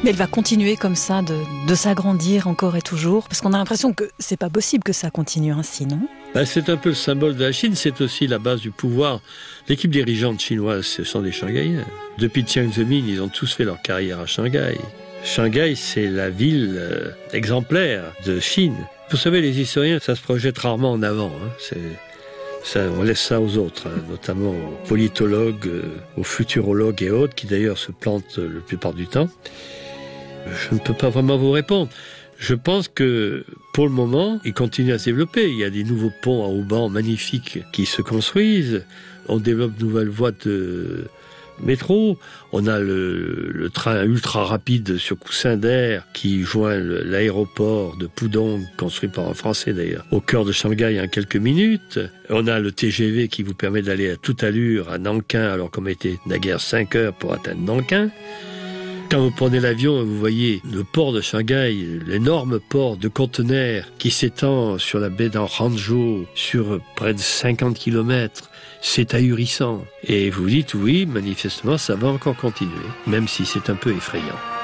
Mais elle va continuer comme ça de s'agrandir encore et toujours, parce qu'on a l'impression que c'est pas possible que ça continue ainsi, non ? C'est un peu le symbole de la Chine, c'est aussi la base du pouvoir. L'équipe dirigeante chinoise, ce sont des Shanghaïens. Depuis Jiang Zemin, ils ont tous fait leur carrière à Shanghai. Shanghai, c'est la ville exemplaire de Chine. Vous savez, les historiens, ça se projette rarement en avant. On laisse ça aux autres, notamment aux politologues, aux futurologues et autres, qui d'ailleurs se plantent la plupart du temps. Je ne peux pas vraiment vous répondre. Je pense que, pour le moment, il continue à se développer. Il y a des nouveaux ponts à haubans magnifiques qui se construisent. On développe de nouvelles voies de métro. On a le train ultra rapide sur coussin d'air qui joint l'aéroport de Pudong, construit par un Français d'ailleurs, au cœur de Shanghai en quelques minutes. On a le TGV qui vous permet d'aller à toute allure à Nankin, alors qu'on mettait naguère 5 heures pour atteindre Nankin. Quand vous prenez l'avion, vous voyez le port de Shanghai, l'énorme port de conteneurs qui s'étend sur la baie d'Hangzhou sur près de 50 km. C'est ahurissant. Et vous dites, oui, manifestement, ça va encore continuer, même si c'est un peu effrayant.